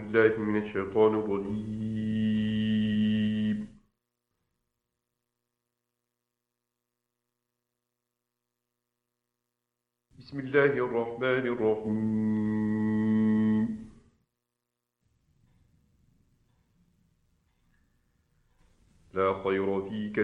بالله من الشيطان الرجيم. بسم الله الرحمن الرحيم. لا خير في